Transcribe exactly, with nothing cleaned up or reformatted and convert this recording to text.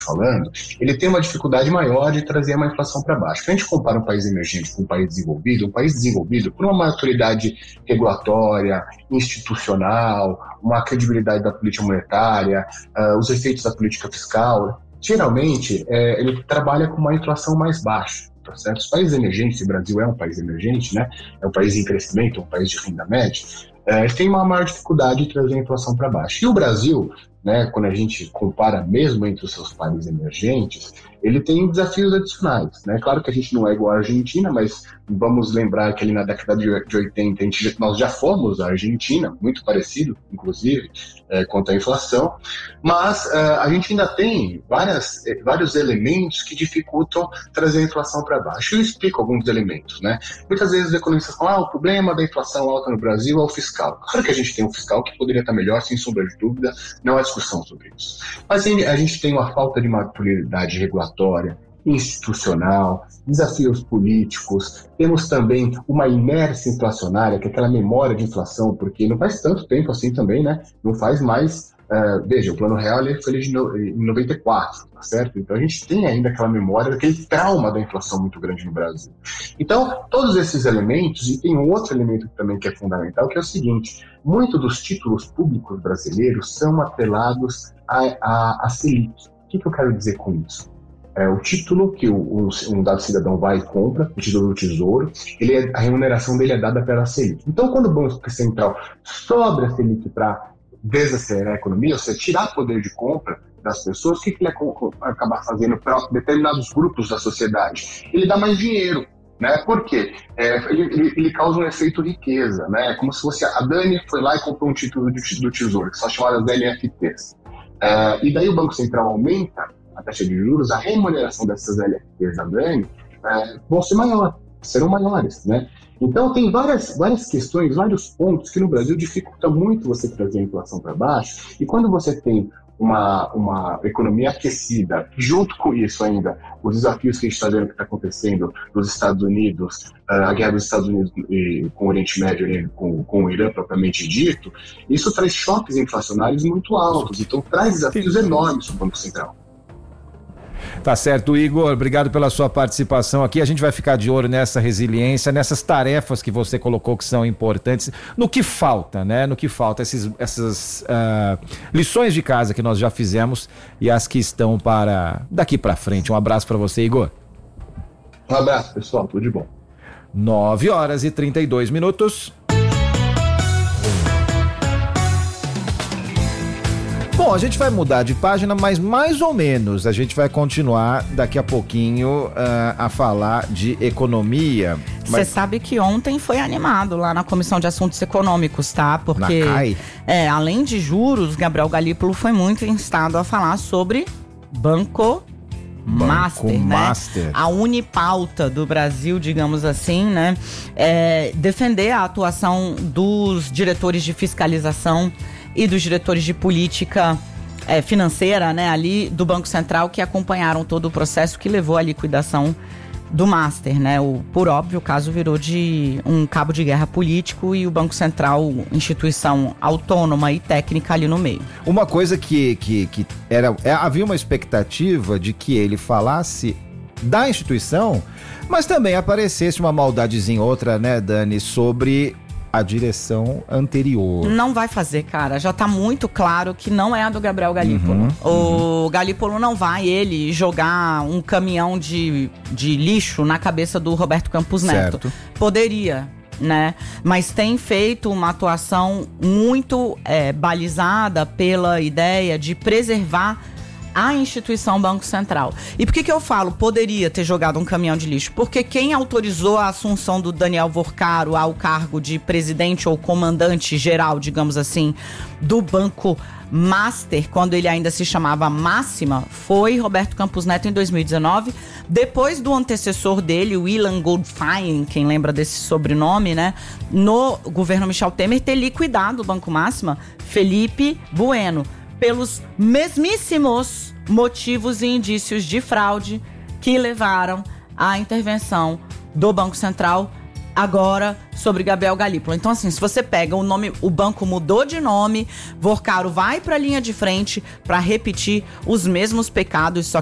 falando, ele tem uma dificuldade maior de trazer uma inflação para baixo. Quando a gente compara um país emergente com um país desenvolvido, um país desenvolvido, por uma maturidade regulatória, institucional, uma credibilidade da política monetária, uh, os efeitos da política fiscal, geralmente é, ele trabalha com uma inflação mais baixa. Tá certo? Os países emergentes, o Brasil é um país emergente, né? É um país em crescimento, um país de renda média, é, tem uma maior dificuldade de trazer a inflação para baixo. E o Brasil, né, quando a gente compara mesmo entre os seus países emergentes, ele tem desafios adicionais, né? Claro que a gente não é igual à Argentina, mas vamos lembrar que ali na década de oitenta a gente, nós já fomos a Argentina, muito parecido, inclusive, é, quanto à inflação, mas uh, a gente ainda tem várias, vários elementos que dificultam trazer a inflação para baixo. Eu explico alguns elementos, né? Muitas vezes os economistas falam, ah, o problema da inflação alta no Brasil é o fiscal. Claro que a gente tem um fiscal que poderia estar melhor, sem sombra de dúvida, não há discussão sobre isso. Mas a gente tem uma falta de maturidade regulatória, institucional, desafios políticos, temos também uma inércia inflacionária, que é aquela memória de inflação, porque não faz tanto tempo assim também, né? Não faz mais, uh, veja, o Plano Real ele foi de no, em noventa e quatro, tá certo? Então a gente tem ainda aquela memória, aquele trauma da inflação muito grande no Brasil. Então, todos esses elementos, e tem um outro elemento também que é fundamental, que é o seguinte, muitos dos títulos públicos brasileiros são atrelados à, à, à Selic. O que, que eu quero dizer com isso? É, o título que o, um, um dado cidadão vai e compra, o título do Tesouro, ele é, a remuneração dele é dada pela Selic. Então, quando o Banco Central sobe a Selic para desacelerar a economia, ou seja, tirar poder de compra das pessoas, o que, que ele vai acabar fazendo para determinados grupos da sociedade? Ele dá mais dinheiro. Né? Por quê? É, ele, ele, ele causa um efeito riqueza, né? É como se fosse a Dani foi lá e comprou um título do, do Tesouro, que são chamadas L F Ts. É, e daí o Banco Central aumenta a taxa de juros, a remuneração dessas L F Ts da Dani é, vão ser maiores, serão maiores, né? Então tem várias, várias questões, vários pontos que no Brasil dificulta muito você trazer a inflação para baixo, e quando você tem Uma, uma economia aquecida, junto com isso ainda, os desafios que a gente está vendo que está acontecendo nos Estados Unidos, a guerra dos Estados Unidos com o Oriente Médio, com, com o Irã propriamente dito, isso traz choques inflacionários muito altos, então traz desafios enormes para o Banco Central. Tá certo, Igor, obrigado pela sua participação aqui. A gente vai ficar de olho nessa resiliência, nessas tarefas que você colocou que são importantes, no que falta, né? No que falta, esses, essas uh, lições de casa que nós já fizemos e as que estão para daqui para frente. Um abraço para você, Igor. Um abraço, pessoal, tudo de bom. nove horas e trinta e dois minutos. Bom, a gente vai mudar de página, mas mais ou menos a gente vai continuar daqui a pouquinho uh, a falar de economia. Você mas... sabe que ontem foi animado lá na Comissão de Assuntos Econômicos, tá? Porque, na C A I? É, além de juros, Gabriel Galípolo foi muito instado a falar sobre Banco Banco Master, Master, né? A unipauta do Brasil, digamos assim, né? É, defender a atuação dos diretores de fiscalização e dos diretores de política é, financeira, né, ali do Banco Central, que acompanharam todo o processo que levou à liquidação do Master, né? O, por óbvio, o caso virou de um cabo de guerra político e o Banco Central, instituição autônoma e técnica ali no meio. Uma coisa que, que, que era, é, havia uma expectativa de que ele falasse da instituição, mas também aparecesse uma maldadezinha outra, né, Dani, sobre a direção anterior. Não vai fazer, cara. Já tá muito claro que não é a do Gabriel Galípolo. Uhum, o uhum. Galípolo não vai, ele, jogar um caminhão de, de lixo na cabeça do Roberto Campos Neto. Certo. Poderia, né? Mas tem feito uma atuação muito é, balizada pela ideia de preservar a instituição Banco Central. E por que que eu falo poderia ter jogado um caminhão de lixo? Porque quem autorizou a assunção do Daniel Vorcaro ao cargo de presidente ou comandante geral, digamos assim, do Banco Master, quando ele ainda se chamava Máxima, foi Roberto Campos Neto em dois mil e dezenove, depois do antecessor dele, o Ilan Goldfein, quem lembra desse sobrenome, né, no governo Michel Temer, ter liquidado o Banco Máxima, Felipe Bueno, pelos mesmíssimos motivos e indícios de fraude que levaram à intervenção do Banco Central agora sobre Gabriel Galípolo. Então, assim, se você pega o nome, o banco mudou de nome, Vorcaro vai para a linha de frente para repetir os mesmos pecados, só